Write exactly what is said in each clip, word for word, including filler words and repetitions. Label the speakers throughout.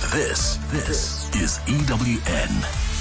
Speaker 1: This, this is E W N.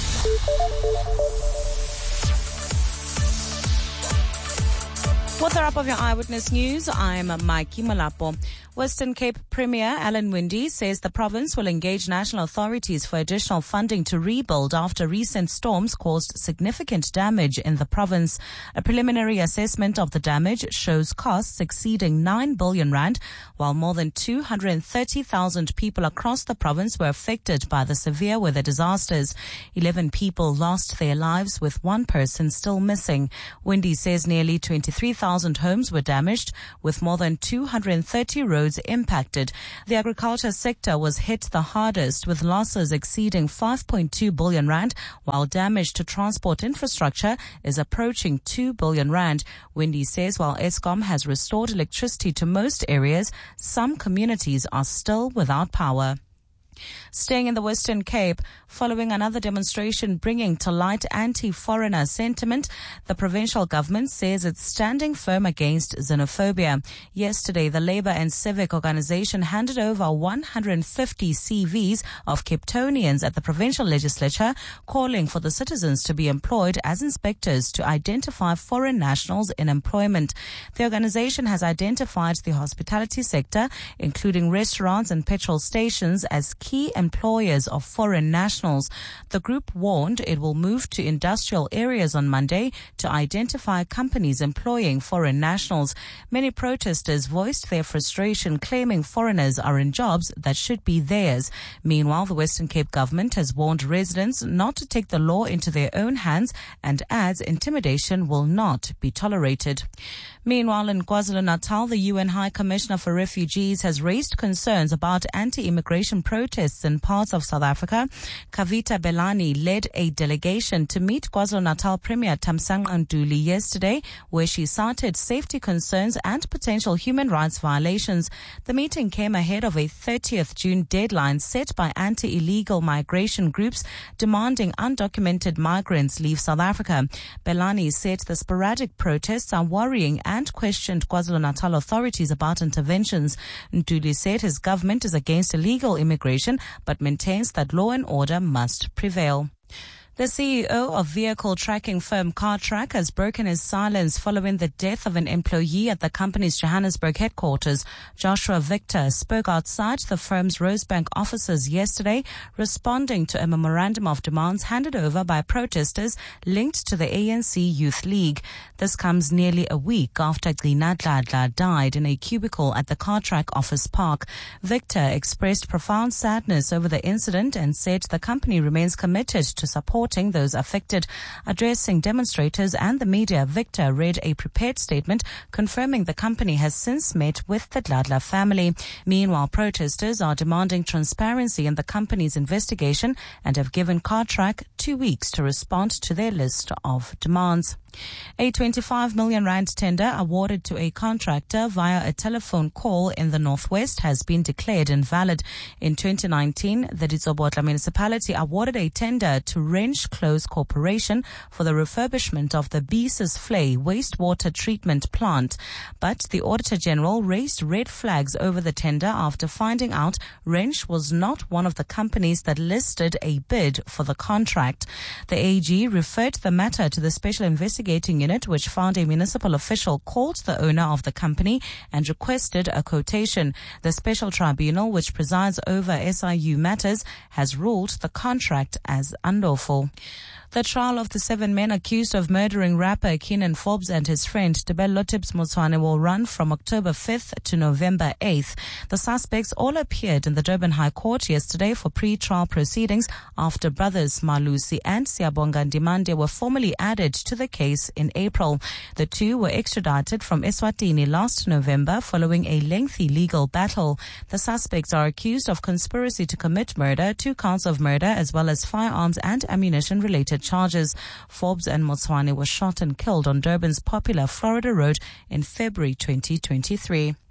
Speaker 2: With the wrap of your Eyewitness News, I'm Mikey Malapo. Western Cape Premier Alan Winde says the province will engage national authorities for additional funding to rebuild after recent storms caused significant damage in the province. A preliminary assessment of the damage shows costs exceeding nine billion rand, while more than two hundred thirty thousand people across the province were affected by the severe weather disasters. eleven people lost their lives, with one person still missing. Winde says nearly twenty-three thousand homes were damaged, with more than two hundred thirty roads impacted. The agriculture sector was hit the hardest, with losses exceeding five point two billion rand, while damage to transport infrastructure is approaching two billion rand. Winde says while Eskom has restored electricity to most areas, some communities are still without power. Staying in the Western Cape, following another demonstration bringing to light anti-foreigner sentiment, the provincial government says it's standing firm against xenophobia. Yesterday, the Labour and Civic Organisation handed over one hundred fifty C Vs of Capetonians at the provincial legislature, calling for the citizens to be employed as inspectors to identify foreign nationals in employment. The organisation has identified the hospitality sector, including restaurants and petrol stations, as key employers of foreign nationals. The group warned it will move to industrial areas on Monday to identify companies employing foreign nationals. Many protesters voiced their frustration, claiming foreigners are in jobs that should be theirs. Meanwhile, the Western Cape government has warned residents not to take the law into their own hands and adds intimidation will not be tolerated. Meanwhile, in KwaZulu-Natal, the U N High Commissioner for Refugees has raised concerns about anti-immigration protests in parts of South Africa. Kavita Belani led a delegation to meet KwaZulu-Natal Premier Thamsanqa Ntuli yesterday, where she cited safety concerns and potential human rights violations. The meeting came ahead of a thirtieth June deadline set by anti-illegal migration groups demanding undocumented migrants leave South Africa. Belani said the sporadic protests are worrying and and questioned KwaZulu-Natal authorities about interventions. Ntuli said his government is against illegal immigration but maintains that law and order must prevail. The C E O of vehicle tracking firm CarTrack has broken his silence following the death of an employee at the company's Johannesburg headquarters. Joshua Victor spoke outside the firm's Rosebank offices yesterday, responding to a memorandum of demands handed over by protesters linked to the A N C Youth League. This comes nearly a week after Gina Dladla died in a cubicle at the CarTrack office park. Victor expressed profound sadness over the incident and said the company remains committed to support those affected. Addressing demonstrators and the media, Victor read a prepared statement confirming the company has since met with the Dladla family. Meanwhile, protesters are demanding transparency in the company's investigation and have given CarTrack two weeks to respond to their list of demands. A twenty-five million rand tender awarded to a contractor via a telephone call in the northwest has been declared invalid. In twenty nineteen, the Ditsobotla municipality awarded a tender to Wrench Close Corporation for the refurbishment of the Beesus Flay wastewater treatment plant. But the Auditor General raised red flags over the tender after finding out Wrench was not one of the companies that listed a bid for the contract. The A G referred the matter to the Special Investigating Unit, which found a municipal official called the owner of the company and requested a quotation. The Special Tribunal, which presides over S I U matters, has ruled the contract as unlawful. The trial of the seven men accused of murdering rapper Keenan Forbes and his friend Tebello Tibbs Motswane will run from October fifth to November eighth. The suspects all appeared in the Durban High Court yesterday for pre-trial proceedings after brothers Malusi and Siyabonga Ndimande were formally added to the case in April. The two were extradited from Eswatini last November following a lengthy legal battle. The suspects are accused of conspiracy to commit murder, two counts of murder, as well as firearms and ammunition related charges. Forbes and Motswane were shot and killed on Durban's popular Florida Road in February twenty twenty-three.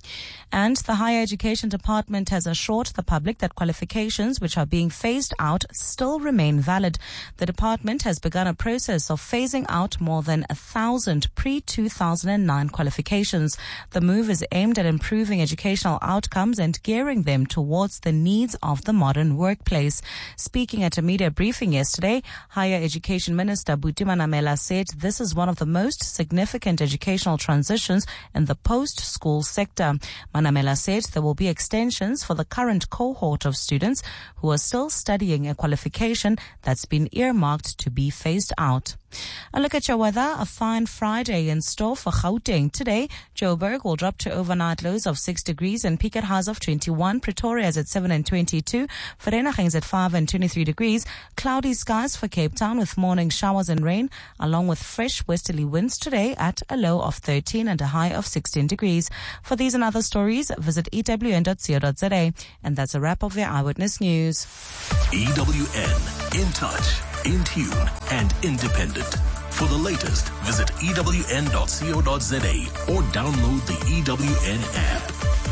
Speaker 2: And the Higher Education Department has assured the public that qualifications which are being phased out still remain valid. The department has begun a process of phasing out more than a thousand pre two thousand nine qualifications. The move is aimed at improving educational outcomes and gearing them towards the needs of the modern workplace. Speaking at a media briefing yesterday, Higher Education Minister Buti Manamela said this is one of the most significant educational transitions in the post-school sector. Manamela said there will be extensions for the current cohort of students who are still studying a qualification that's been earmarked to be phased out. A look at your weather. A fine Friday in store for Gauteng. Today, Joburg will drop to overnight lows of six degrees and peak at highs of twenty-one. Pretoria is at seven and twenty-two. Vereeniging is at five and twenty-three degrees. Cloudy skies for Cape Town with morning showers and rain, along with fresh westerly winds today at a low of thirteen and a high of sixteen degrees. For these and other stories, visit e w n dot co dot z a. And that's a wrap of your Eyewitness News.
Speaker 1: E W N, in touch, in tune, and independent. For the latest, visit e w n dot co dot z a or download the E W N app.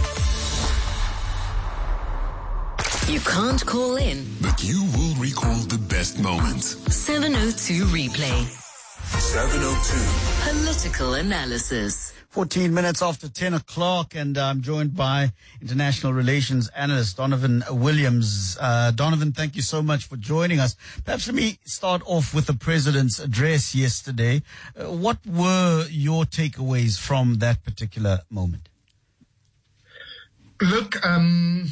Speaker 3: You can't call in,
Speaker 4: but you will recall the best moments.
Speaker 3: seven oh two replay.
Speaker 4: seven oh two.
Speaker 3: Political analysis.
Speaker 5: fourteen minutes after ten o'clock, and I'm joined by international relations analyst Donovan Williams. Uh, Donovan, thank you so much for joining us. Perhaps let me start off with the president's address yesterday. Uh, what were your takeaways from that particular moment?
Speaker 6: Look, um,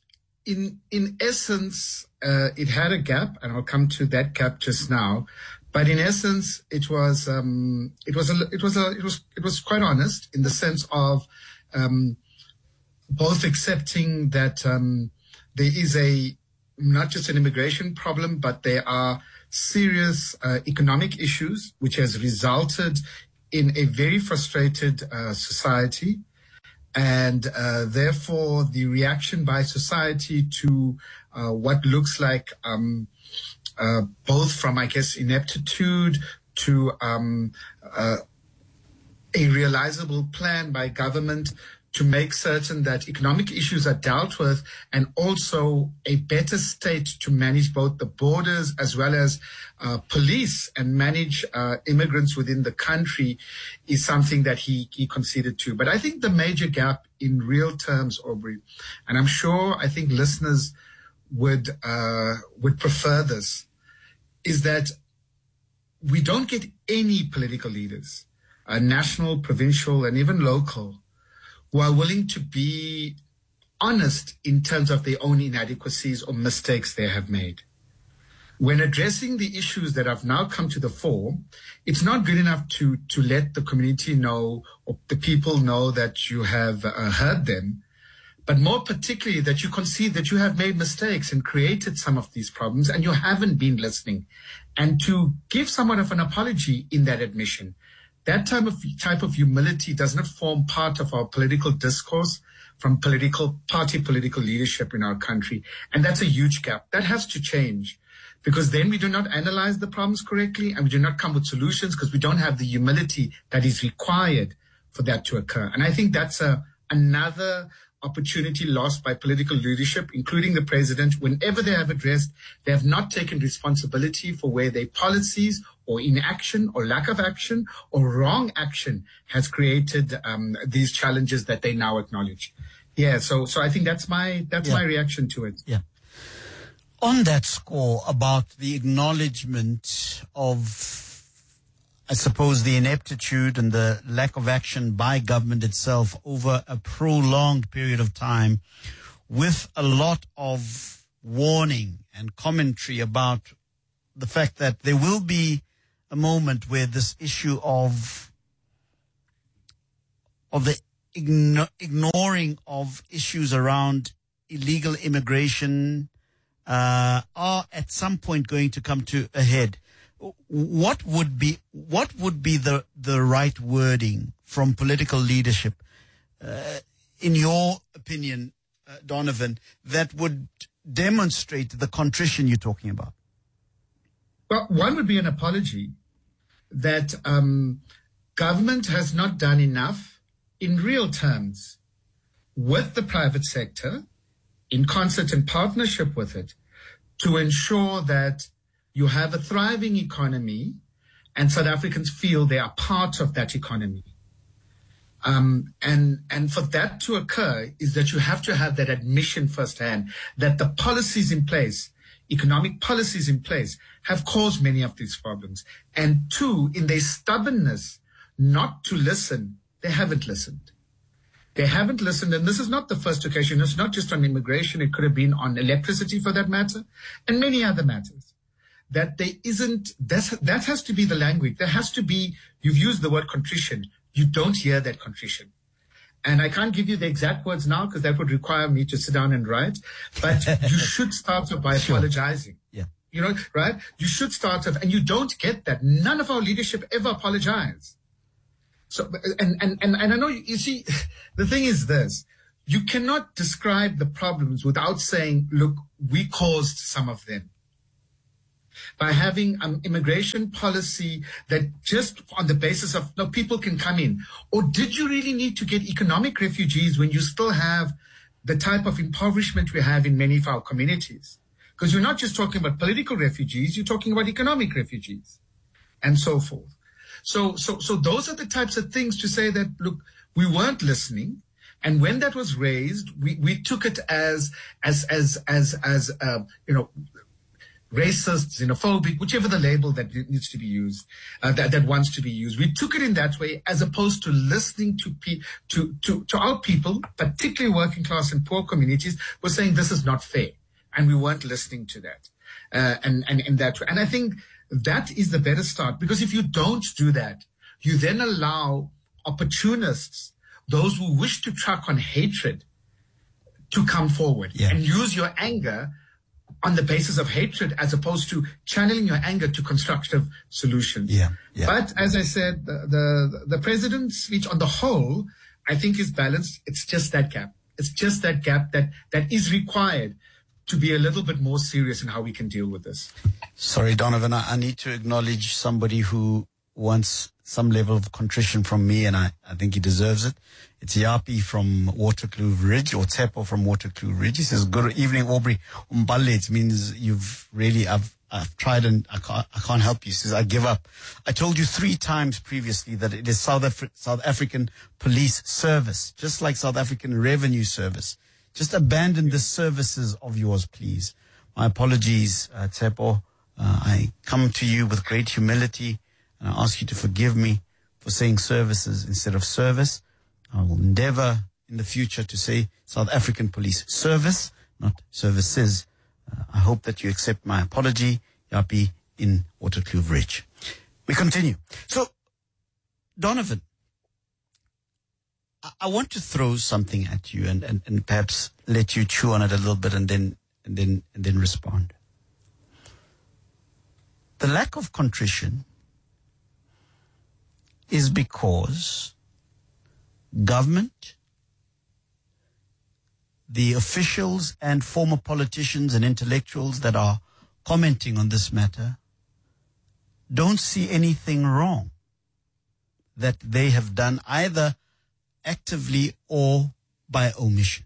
Speaker 6: in in essence, uh, it had a gap, and I'll come to that gap just now. But in essence, it was um, it was a, it was a, it was it was quite honest in the sense of um, both accepting that um, there is a not just an immigration problem, but there are serious uh, economic issues which has resulted in a very frustrated uh, society, and uh, therefore the reaction by society to uh, what looks like. Um, Uh, both from, I guess, ineptitude to um, uh, a realizable plan by government to make certain that economic issues are dealt with, and also a better state to manage both the borders as well as uh, police and manage uh, immigrants within the country is something that he, he conceded to. But I think the major gap in real terms, Aubrey, and I'm sure I think listeners would uh, would prefer this, is that we don't get any political leaders, uh, national, provincial, and even local, who are willing to be honest in terms of their own inadequacies or mistakes they have made. When addressing the issues that have now come to the fore, it's not good enough to, to let the community know or the people know that you have uh, heard them, but more particularly that you concede that you have made mistakes and created some of these problems and you haven't been listening, and to give somewhat of an apology in that admission. That type of type of humility does not form part of our political discourse from political party political leadership in our country. And that's a huge gap. That has to change, because then we do not analyze the problems correctly and we do not come with solutions because we don't have the humility that is required for that to occur. And I think that's a another opportunity lost by political leadership, including the president. Whenever they have addressed, they have not taken responsibility for where their policies or inaction or lack of action or wrong action has created um, these challenges that they now acknowledge. Yeah, so so I think that's my that's
Speaker 5: yeah.
Speaker 6: my reaction to it.
Speaker 5: Yeah. On that score about the acknowledgement of, I suppose, the ineptitude and the lack of action by government itself over a prolonged period of time, with a lot of warning and commentary about the fact that there will be a moment where this issue of of the igno- ignoring of issues around illegal immigration uh, are at some point going to come to a head. What would be what would be the, the right wording from political leadership, uh, in your opinion, uh, Donovan, that would demonstrate the contrition you're talking about?
Speaker 6: Well, one would be an apology that um, government has not done enough in real terms with the private sector, in concert and partnership with it, to ensure that you have a thriving economy and South Africans feel they are part of that economy. Um, and, and for that to occur is that you have to have that admission firsthand that the policies in place, economic policies in place, have caused many of these problems. And two, in their stubbornness not to listen, they haven't listened. They haven't listened, and this is not the first occasion. It's not just on immigration. It could have been on electricity for that matter, and many other matters. That there isn't, that's, that has to be the language. There has to be, you've used the word contrition. You don't hear that contrition. And I can't give you the exact words now because that would require me to sit down and write, but you should start off by sure. apologizing.
Speaker 5: Yeah.
Speaker 6: You know, right? You should start off, and you don't get that. None of our leadership ever apologize. So, and, and, and, and I know, you see, the thing is this, you cannot describe the problems without saying, look, we caused some of them. By having an um, immigration policy that just on the basis of, no, people can come in. Or did you really need to get economic refugees when you still have the type of impoverishment we have in many of our communities? Because you're not just talking about political refugees, you're talking about economic refugees and so forth. So, so, so those are the types of things to say that, look, we weren't listening. And when that was raised, we, we took it as, as, as, as, as, uh, you know, racist, xenophobic, whichever the label that needs to be used, uh, that, that wants to be used. We took it in that way as opposed to listening to, pe- to, to, to our people, particularly working class and poor communities, were saying this is not fair. And we weren't listening to that. Uh, and, and in that way. And I think that is the better start, because if you don't do that, you then allow opportunists, those who wish to truck on hatred, to come forward yeah. and use your anger on the basis of hatred as opposed to channeling your anger to constructive solutions.
Speaker 5: Yeah, yeah.
Speaker 6: But as I said, the, the, the president's speech on the whole, I think is balanced. It's just that gap. It's just that gap that, that is required to be a little bit more serious in how we can deal with this.
Speaker 5: Sorry, Donovan, I, I need to acknowledge somebody who wants some level of contrition from me, and I, I think he deserves it. It's Yapi from Waterkloof Ridge, or Tsepo from Waterkloof Ridge. He says, good evening, Aubrey. Umbale, it means you've really, I've, I've tried and I can't, I can't help you. He says, I give up. I told you three times previously that it is South, Afri- South African Police Service, just like South African Revenue Service. Just abandon the services of yours, please. My apologies, uh, Tsepo. Uh, I come to you with great humility, and I ask you to forgive me for saying services instead of service. I will endeavor in the future to say South African Police Service, not services. Uh, I hope that you accept my apology, Yapi in Waterkloof Ridge. We continue. So, Donovan, I, I want to throw something at you and, and, and perhaps let you chew on it a little bit and then and then and then respond. The lack of contrition is because government, the officials and former politicians and intellectuals that are commenting on this matter don't see anything wrong that they have done either actively or by omission.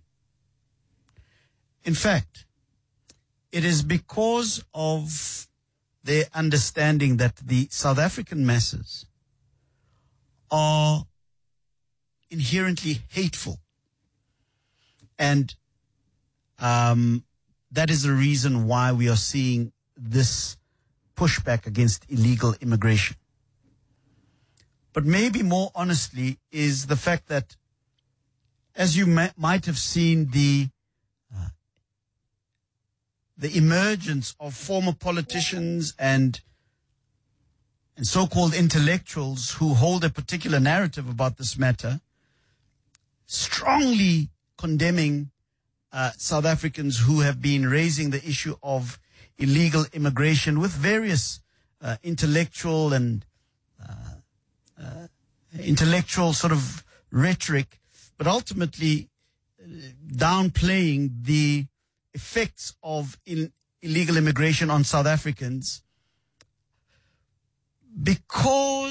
Speaker 5: In fact, it is because of their understanding that the South African masses are inherently hateful. And um, that is the reason why we are seeing this pushback against illegal immigration. But maybe more honestly is the fact that, as you may, might have seen, the uh, the emergence of former politicians and and so-called intellectuals who hold a particular narrative about this matter, strongly condemning uh, South Africans who have been raising the issue of illegal immigration with various uh, intellectual and uh, uh, intellectual sort of rhetoric, but ultimately uh, downplaying the effects of in, illegal immigration on South Africans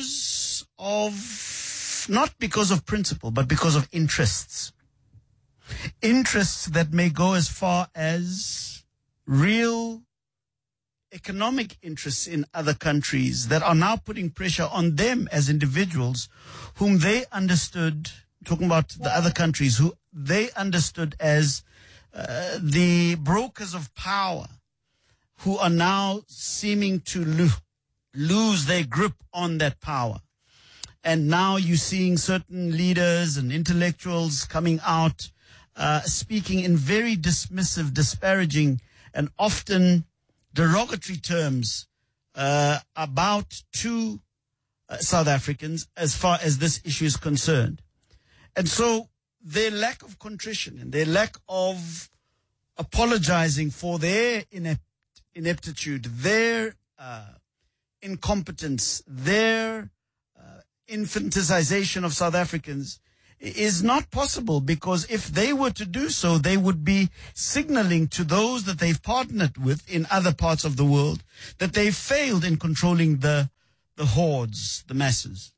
Speaker 5: because of, not because of principle, but because of interests. interests that may go as far as real economic interests in other countries that are now putting pressure on them as individuals whom they understood, talking about the other countries, who they understood as uh, the brokers of power, who are now seeming to lo- lose their grip on that power. And now you're seeing certain leaders and intellectuals coming out uh, speaking in very dismissive, disparaging, and often derogatory terms uh, about two uh, South Africans as far as this issue is concerned. And so their lack of contrition and their lack of apologizing for their inept, ineptitude, their uh, incompetence, their uh, infantilization of South Africans is not possible, because if they were to do so, they would be signaling to those that they've partnered with in other parts of the world that they've failed in controlling the the hordes, the masses.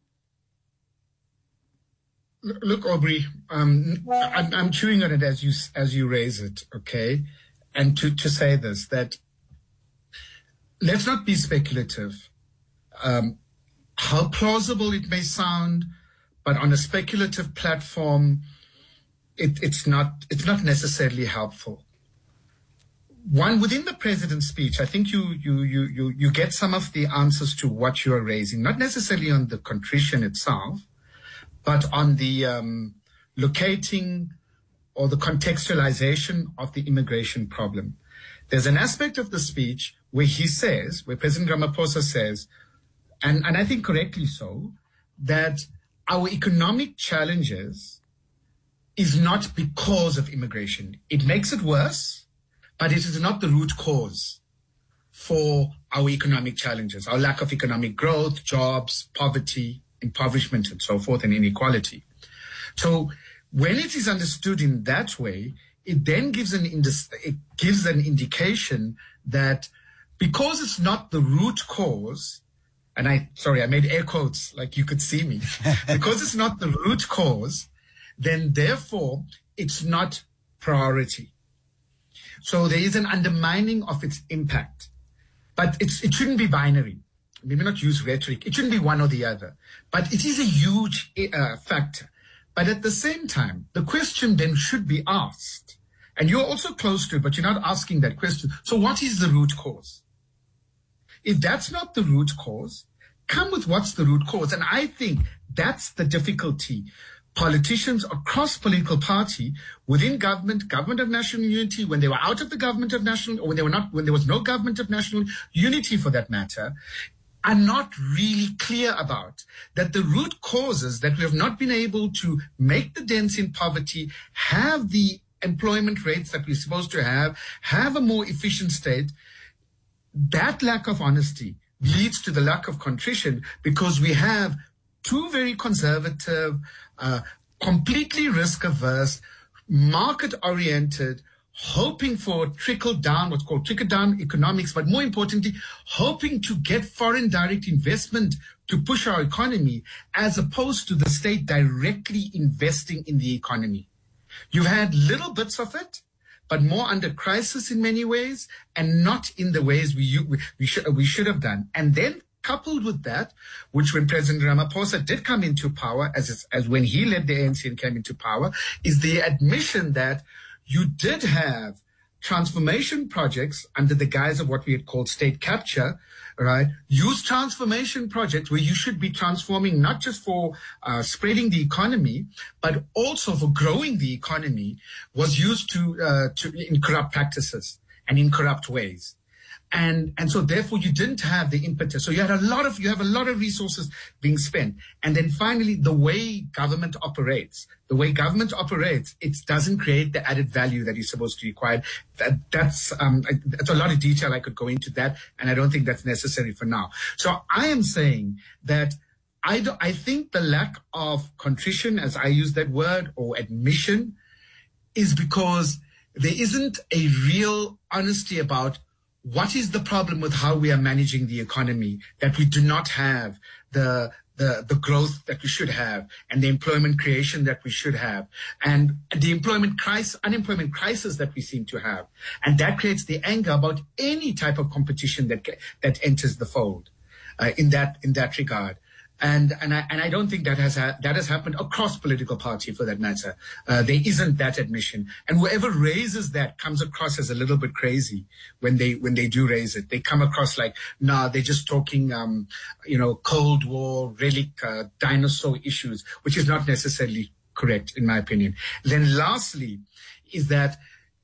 Speaker 6: Look, Aubrey, um, I'm, I'm chewing on it as you as you raise it, okay? And to, to say this, that let's not be speculative. Um, how plausible it may sound, but on a speculative platform, it, it's not it's not necessarily helpful. One, within the president's speech, I think you you you you you get some of the answers to what you are raising, not necessarily on the contrition itself, but on the um, locating or the contextualization of the immigration problem. There's an aspect of the speech where he says, where President Ramaphosa says, and, and I think correctly so, that our economic challenges is not because of immigration. It makes it worse, but it is not the root cause for our economic challenges, our lack of economic growth, jobs, poverty, impoverishment, and so forth, and inequality. So when it is understood in that way, it then gives an indis- it gives an indication that because it's not the root cause, and I, sorry, I made air quotes like you could see me, because it's not the root cause, then therefore it's not priority. So there is an undermining of its impact, but it's, it shouldn't be binary. Maybe not use rhetoric. It shouldn't be one or the other, but it is a huge uh, factor. But at the same time, the question then should be asked, and you're also close to it, but you're not asking that question. So what is the root cause? If that's not the root cause, come with what's the root cause. And I think that's the difficulty. Politicians across political party, within government, government of national unity, when they were out of the government of national, or when they were not, when there was no government of national unity for that matter, are not really clear about that the root causes that we have not been able to make the dents in poverty, have the employment rates that we're supposed to have, have a more efficient state. That lack of honesty leads to the lack of contrition, because we have two very conservative, uh, completely risk-averse, market-oriented, hoping for trickle-down, what's called trickle-down economics, but more importantly, hoping to get foreign direct investment to push our economy, as opposed to the state directly investing in the economy. You've had little bits of it, but more under crisis in many ways, and not in the ways we we, we should we should have done. And then coupled with that, which when President Ramaphosa did come into power, as as when he led the A N C and came into power, is the admission that you did have transformation projects under the guise of what we had called state capture, right? Use transformation projects where you should be transforming not just for uh, spreading the economy, but also for growing the economy, was used to, uh, to in corrupt practices and in corrupt ways. And, and so therefore you didn't have the impetus. So you had a lot of, you have a lot of resources being spent. And then finally, the way government operates, the way government operates, it doesn't create the added value that is supposed to be required. That, that's, um, that's a lot of detail. I could go into that, and I don't think that's necessary for now. So I am saying that I do, I think the lack of contrition, as I use that word, or admission, is because there isn't a real honesty about what is the problem with how we are managing the economy, that we do not have the the, the growth that we should have and the employment creation that we should have and the employment crisis, unemployment crisis that we seem to have. And that creates the anger about any type of competition that, that enters the fold, uh, in that, in that regard. And, and I, and I don't think that has, ha- that has happened across political party for that matter. Uh, there isn't that admission. And whoever raises that comes across as a little bit crazy when they, when they do raise it. They come across like, nah, they're just talking, um, you know, Cold War, relic, uh, dinosaur issues, which is not necessarily correct in my opinion. Then lastly is that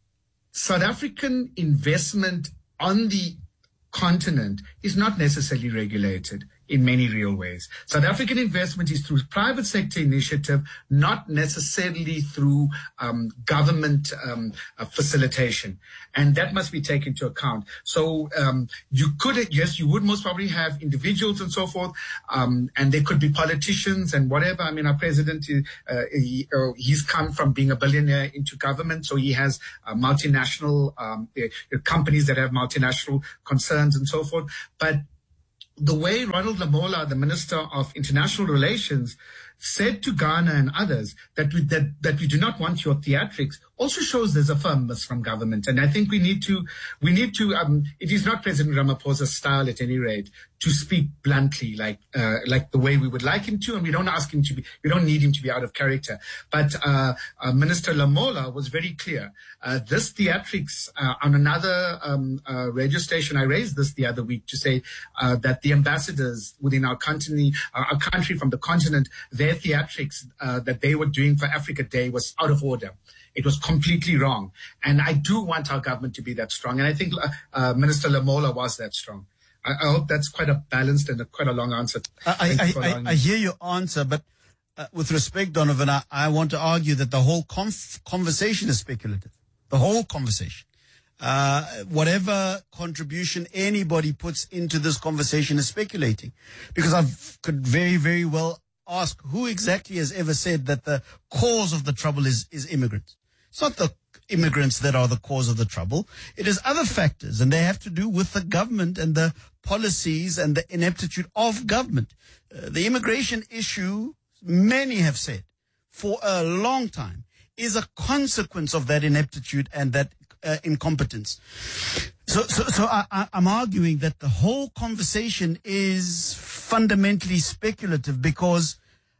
Speaker 6: South African investment on the continent is not necessarily regulated in many real ways. South African investment is through private sector initiative, not necessarily through um, government um, uh, facilitation. And that must be taken into account. So um, you could, yes, you would most probably have individuals and so forth, um, and there could be politicians and whatever. I mean, our president, uh, he, uh, he's come from being a billionaire into government, so he has uh, multinational um, uh, companies that have multinational concerns and so forth. But the way Ronald Lamola, the Minister of International Relations, said to Ghana and others that we, that, that we do not want your theatrics also shows there's a firmness from government. And I think we need to, we need to, um, it is not President Ramaphosa's style at any rate to speak bluntly like, uh, like the way we would like him to. And we don't ask him to be, we don't need him to be out of character. But, uh, uh Minister Lamola was very clear. Uh, this theatrics, uh, on another, um, uh, radio station, I raised this the other week to say, uh, that the ambassadors within our country, uh, our country from the continent, their theatrics, uh, that they were doing for Africa Day was out of order. It was completely wrong. And I do want our government to be that strong. And I think uh, uh, Minister Lamola was that strong. I, I hope that's quite a balanced and a, quite a long answer.
Speaker 5: I, I, I, I hear your answer, but uh, with respect, Donovan, I, I want to argue that the whole conf- conversation is speculative. The whole conversation. Uh, whatever contribution anybody puts into this conversation is speculating. Because I could very, very well ask who exactly has ever said that the cause of the trouble is, is immigrants. It's not the immigrants that are the cause of the trouble. It is other factors, and they have to do with the government and the policies and the ineptitude of government. Uh, the immigration issue, many have said, for a long time, is a consequence of that ineptitude and that uh, incompetence. So, so, so I, I, I'm arguing that the whole conversation is fundamentally speculative because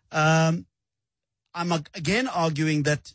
Speaker 5: um, I'm again arguing that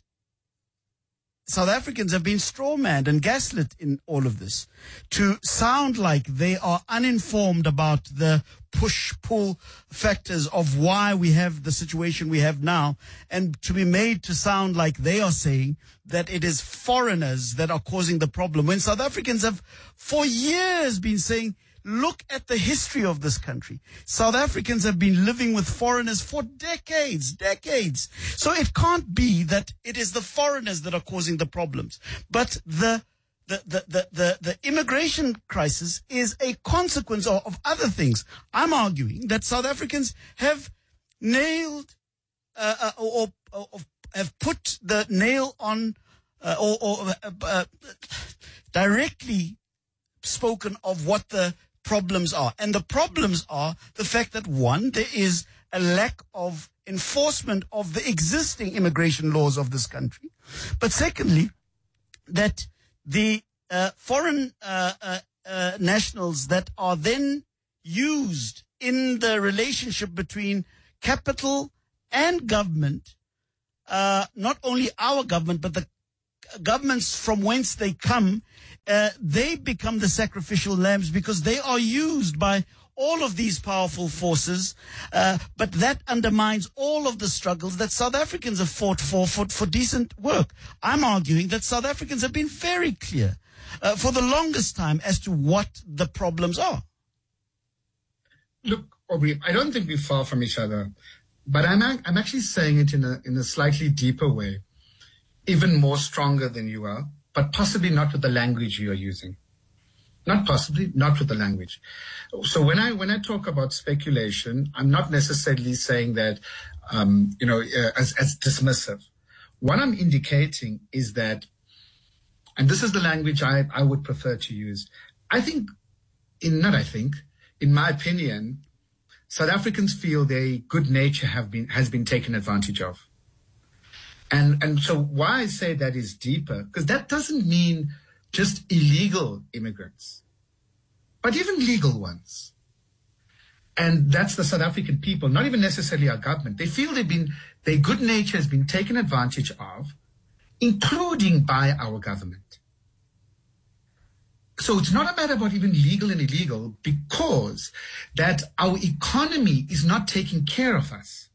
Speaker 5: South Africans have been strawmanned and gaslit in all of this to sound like they are uninformed about the push-pull factors of why we have the situation we have now, and to be made to sound like they are saying that it is foreigners that are causing the problem, when South Africans have for years been saying, look at the history of this country. South Africans have been living with foreigners for decades, decades. So it can't be that it is the foreigners that are causing the problems. But the the the the the, the immigration crisis is a consequence of, of other things. I'm arguing that South Africans have nailed uh, uh, or, or, or have put the nail on uh, or, or uh, uh, directly spoken of what the problems are. And the problems are the fact that, one, there is a lack of enforcement of the existing immigration laws of this country. But secondly, that the uh, foreign uh, uh, uh, nationals that are then used in the relationship between capital and government, uh, not only our government, but the governments from whence they come, uh, they become the sacrificial lambs because they are used by all of these powerful forces, uh, but that undermines all of the struggles that South Africans have fought for, for, for decent work. I'm arguing that South Africans have been very clear uh, for the longest time as to what the problems are.
Speaker 6: Look, Aubrey, I don't think we're far from each other, but I'm, I'm actually saying it in a, in a slightly deeper way. Even more stronger than you are, but possibly not with the language you are using. Not possibly, not with the language. So when I when I talk about speculation, I'm not necessarily saying that, um, you know, uh, as, as dismissive. What I'm indicating is that, and this is the language I, I would prefer to use. I think, in not I think, in my opinion, South Africans feel their good nature have been has been taken advantage of. And and so why I say that is deeper, because that doesn't mean just illegal immigrants, but even legal ones. And that's the South African people, not even necessarily our government. They feel they've been, their good nature has been taken advantage of, including by our government. So it's not a matter about even legal and illegal, because that our economy is not taking care of us.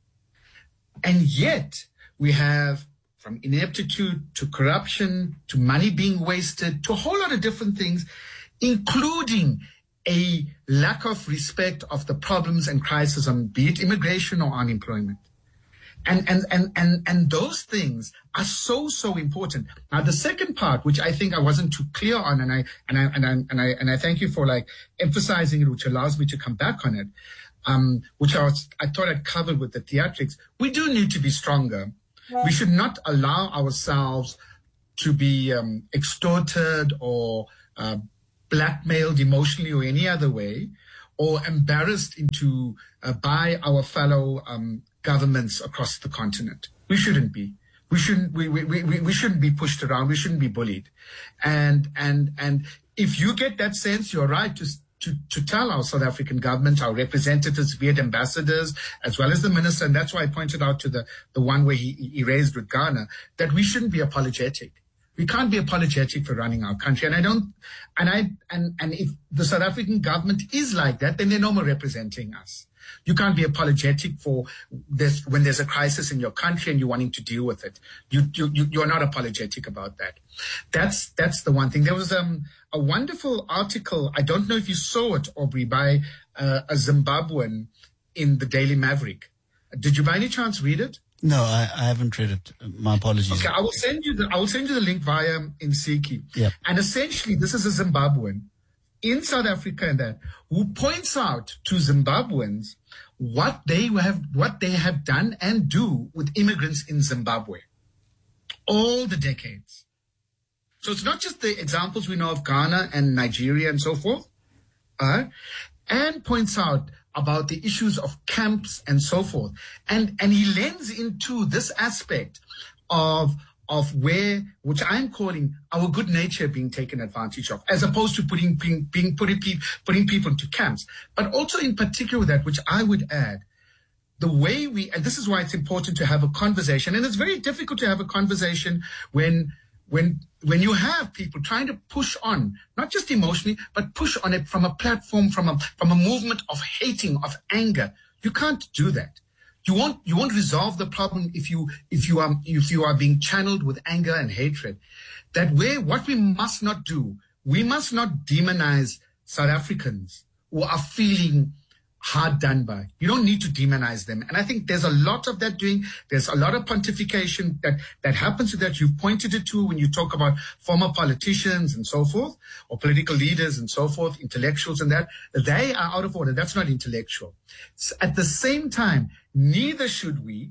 Speaker 6: And yet we have, from ineptitude to corruption to money being wasted to a whole lot of different things, including a lack of respect of the problems and crises on, be it immigration or unemployment. And, and, and, and, and those things are so, so important. Now, the second part, which I think I wasn't too clear on, and I, and I, and I, and I, and I thank you for like emphasizing it, which allows me to come back on it, um, which I was, I thought I'd covered with the theatrics. We do need to be stronger. We should not allow ourselves to be, um, extorted or, uh, blackmailed emotionally or any other way, or embarrassed into uh, by our fellow um, governments across the continent. We shouldn't be. We shouldn't. We, we we we shouldn't be pushed around. We shouldn't be bullied. And and and if you get that sense, you're right to to to tell our South African government, our representatives, be it ambassadors, as well as the minister. And that's why I pointed out to the the one where he, he raised with Ghana, that we shouldn't be apologetic. We can't be apologetic for running our country. And I don't, and I, and, and if the South African government is like that, then they're no more representing us. You can't be apologetic for this when there's a crisis in your country and you're wanting to deal with it. You, you, you, you're not apologetic about that. That's, that's the one thing. There was, um, a wonderful article. I don't know if you saw it, Aubrey, by uh, a Zimbabwean in the Daily Maverick. Did you by any chance read it?
Speaker 5: No, I, I haven't read it. My apologies.
Speaker 6: Okay, I will send you the I will send you the link via Insiki.
Speaker 5: Yeah.
Speaker 6: And essentially, this is a Zimbabwean in South Africa and that who points out to Zimbabweans what they have what they have done and do with immigrants in Zimbabwe all the decades. So it's not just the examples we know of Ghana and Nigeria and so forth, uh, and points out about the issues of camps and so forth. And, and he lends into this aspect of, of where, which I'm calling our good nature being taken advantage of, as opposed to putting, being, being putting, putting people into camps. But also in particular with that, which I would add, the way we, and this is why it's important to have a conversation, and it's very difficult to have a conversation when, when, when you have people trying to push on, not just emotionally, but push on it from a platform, from a, from a movement of hating, of anger. You can't do that. You won't, you won't resolve the problem if you, if you are, if you are being channeled with anger and hatred. That way, what we must not do, we must not demonize South Africans who are feeling hard done by. You don't need to demonize them. And I think there's a lot of that doing. There's a lot of pontification that, that happens to that. You've pointed it to when you talk about former politicians and so forth, or political leaders and so forth, intellectuals and that. They are out of order. That's not intellectual. So at the same time, neither should we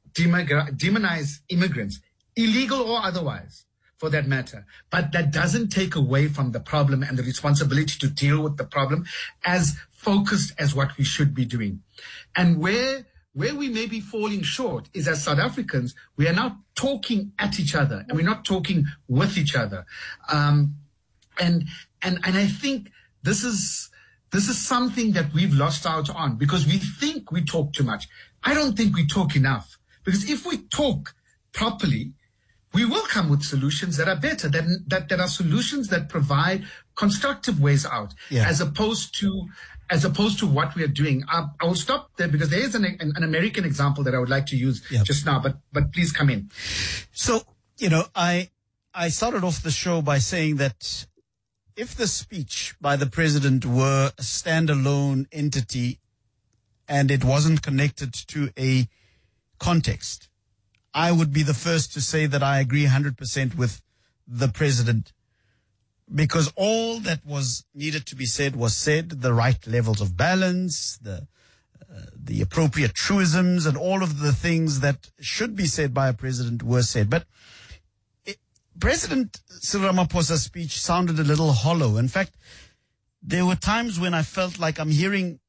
Speaker 6: demonize immigrants, illegal or otherwise, for that matter. But that doesn't take away from the problem and the responsibility to deal with the problem as focused as what we should be doing. And where where we may be falling short is, as South Africans, we are now talking at each other and we're not talking with each other. Um, and and and I think this is this is something that we've lost out on because we think we talk too much. I don't think we talk enough, because if we talk properly, we will come with solutions that are better, that, that, that are solutions that provide constructive ways out,
Speaker 5: yeah.
Speaker 6: as opposed to, as opposed to what we are doing. I, I will stop there because there is an, an, an American example that I would like to use
Speaker 5: yeah.
Speaker 6: just now, but, but please come in.
Speaker 5: So, you know, I, I started off the show by saying that if the speech by the president were a standalone entity and it wasn't connected to a context, I would be the first to say that I agree one hundred percent with the president, because all that was needed to be said was said, the right levels of balance, the uh, the appropriate truisms, and all of the things that should be said by a president were said. But it, President Cyril Ramaphosa's speech sounded a little hollow. In fact, there were times when I felt like I'm hearing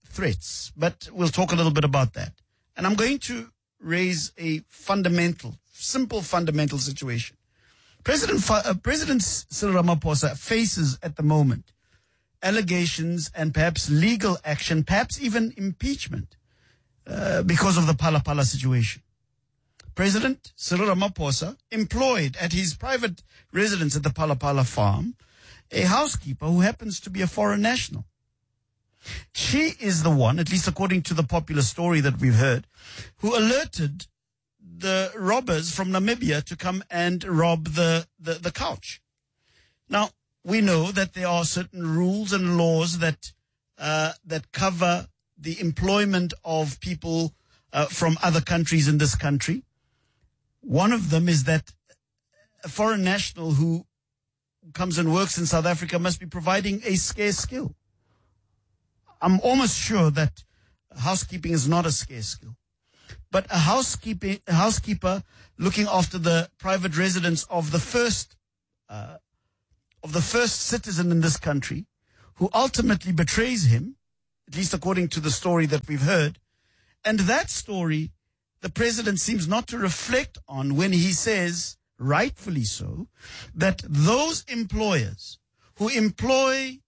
Speaker 5: threats, but we'll talk a little bit about that. And I'm going to raise a fundamental, simple fundamental situation. President, uh, President Cyril Ramaphosa faces at the moment allegations and perhaps legal action, perhaps even impeachment, uh, because of the Phala Phala situation. President Cyril Ramaphosa employed at his private residence at the Phala Phala farm a housekeeper who happens to be a foreign national. She is the one, at least according to the popular story that we've heard, who alerted the robbers from Namibia to come and rob the, the, the couch. Now, we know that there are certain rules and laws that uh, that cover the employment of people uh, from other countries in this country. One of them is that a foreign national who comes and works in South Africa must be providing a scarce skill. I'm almost sure that housekeeping is not a scarce skill. But a housekeeping, a housekeeper looking after the private residence of the first uh, of the first citizen in this country, who ultimately betrays him, at least according to the story that we've heard. And that story, the president seems not to reflect on when he says, rightfully so, that those employers who employ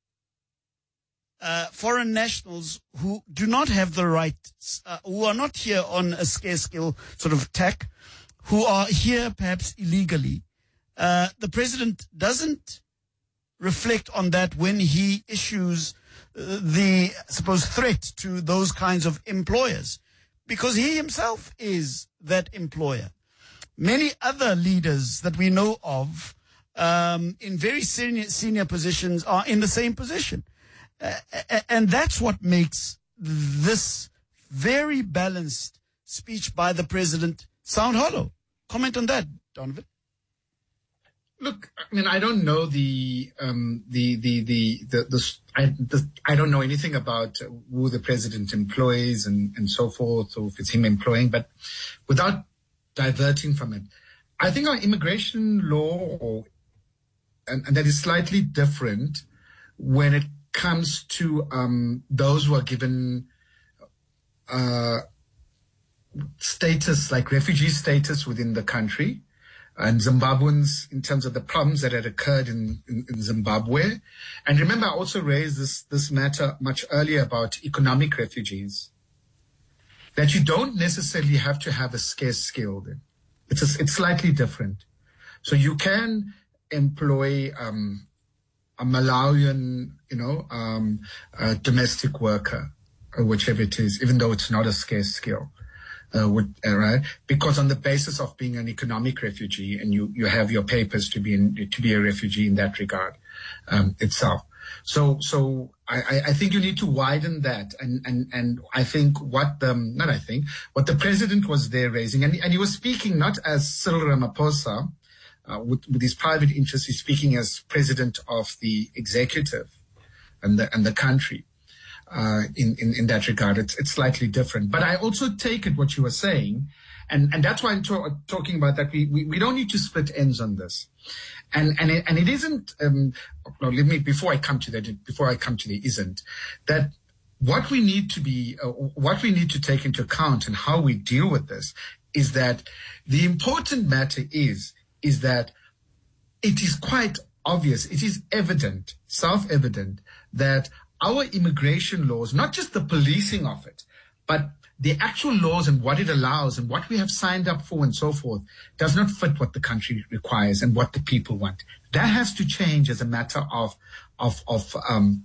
Speaker 5: uh, foreign nationals who do not have the right, uh, who are not here on a scarce skill sort of tack, who are here perhaps illegally, Uh, the president doesn't reflect on that when he issues uh, the, I suppose, threat to those kinds of employers, because he himself is that employer. Many other leaders that we know of um, in very senior, senior positions are in the same position. Uh, and that's what makes this very balanced speech by the president sound hollow. Comment on that, Donovan.
Speaker 6: Look, I mean, I don't know the um, the the the the, the, I, the I don't know anything about who the president employs and, and so forth, or if it's him employing. But without diverting from it, I think our immigration law, or, and, and that is slightly different when it comes to um, those who are given uh, status, like refugee status within the country. And Zimbabweans, in terms of the problems that had occurred in, in, in Zimbabwe. And remember, I also raised this, this matter much earlier about economic refugees, that you don't necessarily have to have a scarce skill. It's, a, it's slightly different. So you can employ um, a Malawian, you know, um, a domestic worker, or whichever it is, even though it's not a scarce skill. Uh, would, uh, right? Because on the basis of being an economic refugee, and you, you have your papers to be in, to be a refugee in that regard, um, itself. So, so I, I think you need to widen that. And, and, and I think what the, not I think, what the president was there raising, and, and he was speaking not as Cyril Ramaphosa, uh, with, with his private interests, he's speaking as president of the executive and the, and the country. Uh, in, in, in that regard, it's, it's slightly different. But I also take it what you were saying, and, and that's why I'm to- talking about that. We, we, we don't need to split ends on this. And, and it, and it isn't, um, no, let me, before I come to that, before I come to the isn't, that what we need to be, uh, what we need to take into account and how we deal with this is that the important matter is, is that it is quite obvious, it is evident, self-evident that our immigration laws, not just the policing of it, but the actual laws and what it allows and what we have signed up for and so forth, does not fit what the country requires and what the people want. That has to change as a matter of of of um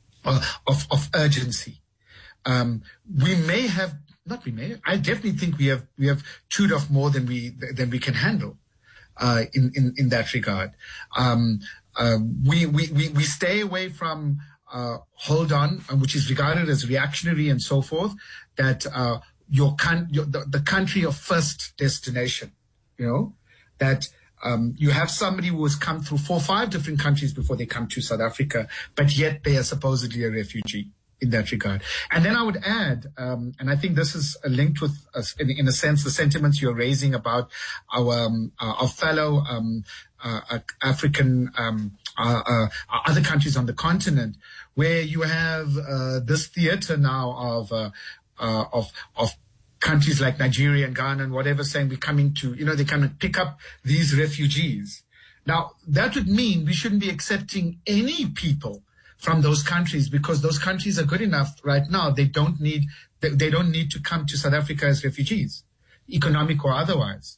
Speaker 6: of of urgency. Um, we may have not we may I definitely think we have we have chewed off more than we than we can handle uh, in in in that regard. Um, uh, we we we we stay away from. Uh, hold on, which is regarded as reactionary and so forth, that uh, your, con- your the, the country of first destination, you know, that um, you have somebody who has come through four or five different countries before they come to South Africa, but yet they are supposedly a refugee in that regard. And then I would add, um, and I think this is linked with, uh, in, in a sense, the sentiments you're raising about our um, uh, our fellow um, uh, African um, uh, uh, other countries on the continent, where you have uh, this theater now of uh, uh, of of countries like Nigeria and Ghana and whatever, saying we're coming to, you know, they come and pick up these refugees. Now, that would mean we shouldn't be accepting any people from those countries, because those countries are good enough right now. They don't need they, they don't need to come to South Africa as refugees, economic or otherwise.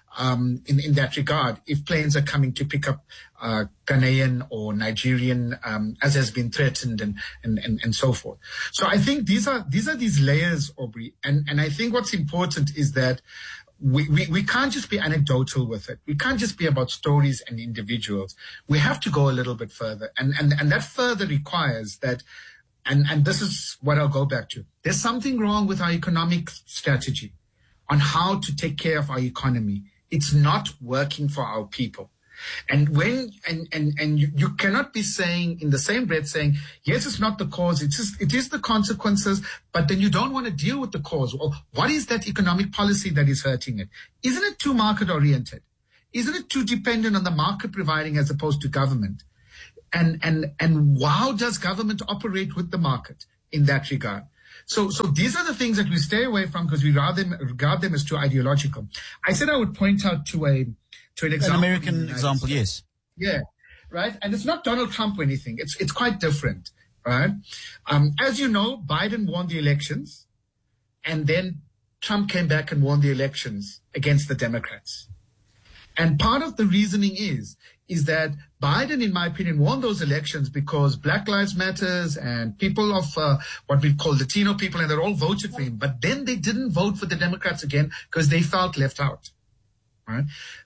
Speaker 6: Um, in, in that regard, if planes are coming to pick up uh, Ghanaian or Nigerian, um, as has been threatened, and, and, and, and so forth. So I think these are these are these layers, Aubrey, and, and I think what's important is that we, we, we can't just be anecdotal with it. We can't just be about stories and individuals. We have to go a little bit further, and and, and that further requires that. And, and this is what I'll go back to. There's something wrong with our economic strategy on how to take care of our economy. It's not working for our people. And when, and, and, and you, you cannot be saying in the same breath saying, yes, it's not the cause, it's just, it is the consequences, but then you don't want to deal with the cause. Well, what is that economic policy that is hurting it? Isn't it too market oriented? Isn't it too dependent on the market providing as opposed to government? And, and, and how does government operate with the market in that regard? So, so these are the things that we stay away from because we rather regard them as too ideological. I said I would point out to a, to an example.
Speaker 5: An American example, yes.
Speaker 6: Yeah, right. And it's not Donald Trump or anything. It's, it's quite different, right? Um, as you know, Biden won the elections, and then Trump came back and won the elections against the Democrats. And part of the reasoning is, is that Biden, in my opinion, won those elections because Black Lives Matters and people of uh, what we call Latino people, and they all voted for him. But then they didn't vote for the Democrats again because they felt left out. Right?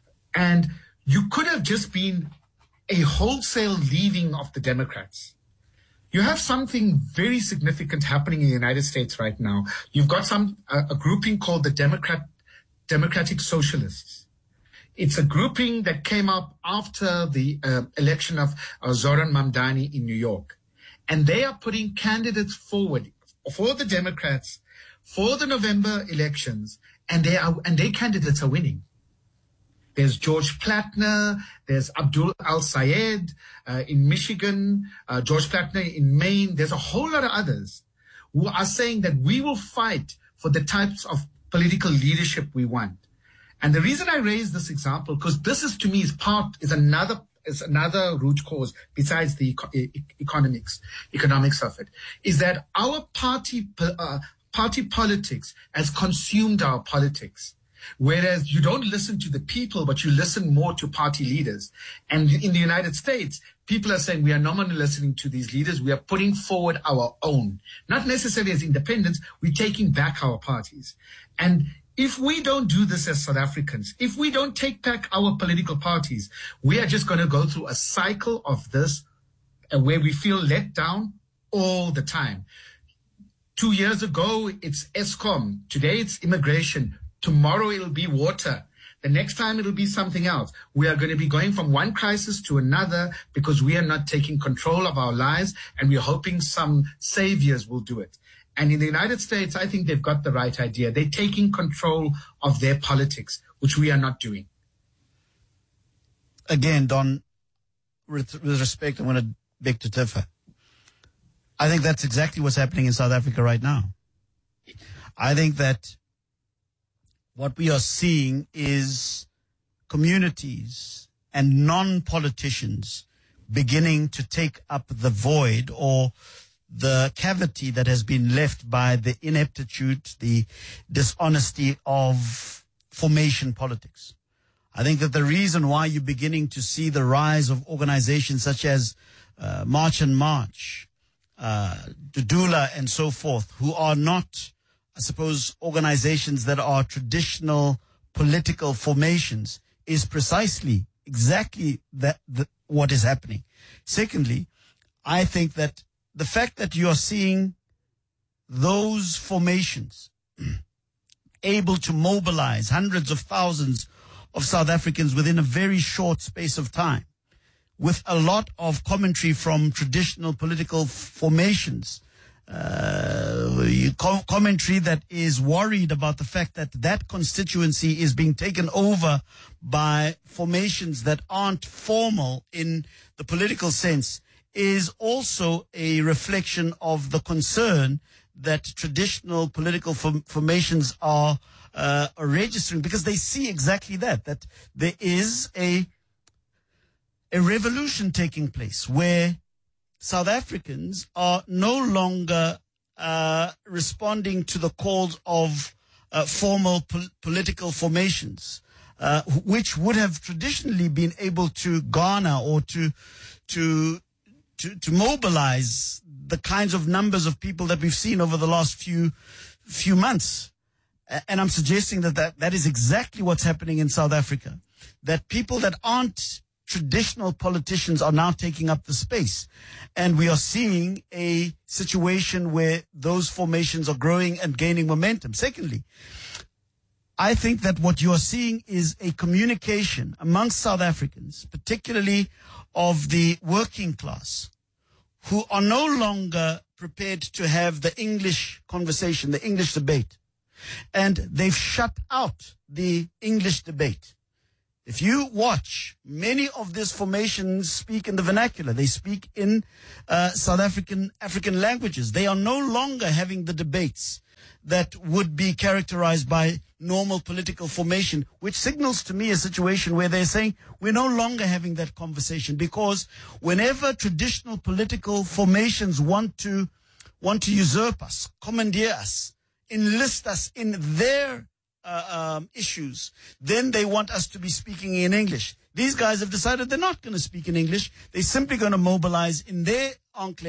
Speaker 6: And you could have just been a wholesale leaving of the Democrats. You have something very significant happening in the United States right now. You've got some uh, a grouping called the Democrat Democratic Socialists. It's a grouping that came up after the uh, election of uh, Zoran Mamdani in New York. And they are putting candidates forward for the Democrats for the November elections, and they are, and their candidates are winning. There's George Platner, there's Abdul Al-Sayed uh, in Michigan, uh, George Platner in Maine. There's a whole lot of others who are saying that we will fight for the types of political leadership we want. And the reason I raise this example, because this is to me is part, is another, is another root cause besides the eco- e- economics, economics of it, is that our party, uh, party politics has consumed our politics. Whereas you don't listen to the people, but you listen more to party leaders. And in the United States, people are saying we are not only listening to these leaders, we are putting forward our own. Not necessarily as independents, we're taking back our parties. And if we don't do this as South Africans, if we don't take back our political parties, we are just going to go through a cycle of this uh, where we feel let down all the time. Two years ago, it's ESCOM. Today, it's immigration. Tomorrow, it'll be water. The next time, it'll be something else. We are going to be going from one crisis to another because we are not taking control of our lives, and we're hoping some saviors will do it. And in the United States, I think they've got the right idea. They're taking control of their politics, which we are not doing.
Speaker 5: Again, Don, with, with respect, I want to beg to differ. I think that's exactly what's happening in South Africa right now. I think that what we are seeing is communities and non-politicians beginning to take up the void or the cavity that has been left by the ineptitude, the dishonesty of formation politics. I think that the reason why you're beginning to see the rise of organizations such as uh, March and March, uh, Dudula and so forth, who are not, I suppose, organizations that are traditional political formations, is precisely exactly that the, what is happening. Secondly, I think that the fact that you are seeing those formations able to mobilize hundreds of thousands of South Africans within a very short space of time, with a lot of commentary from traditional political formations, uh, uh, com- commentary that is worried about the fact that that constituency is being taken over by formations that aren't formal in the political sense is also a reflection of the concern that traditional political form- formations are, uh, are registering, because they see exactly that, that there is a, a revolution taking place where South Africans are no longer uh, responding to the calls of uh, formal pol- political formations, uh, which would have traditionally been able to garner or to to to, to mobilize the kinds of numbers of people that we've seen over the last few few months. And I'm suggesting that that, that is exactly what's happening in South Africa, that people that aren't traditional politicians are now taking up the space. And we are seeing a situation where those formations are growing and gaining momentum. Secondly, I think that what you are seeing is a communication amongst South Africans, particularly of the working class, who are no longer prepared to have the English conversation, the English debate. And they've shut out the English debate. If you watch, many of these formations speak in the vernacular. They speak in uh, South African African languages. They are no longer having the debates that would be characterized by normal political formation, which signals to me a situation where they're saying we're no longer having that conversation, because whenever traditional political formations want to want to usurp us, commandeer us, enlist us in their Uh, um, issues, then they want us to be speaking in English. These guys have decided they're not going to speak in English. They're simply going to mobilize in their enclave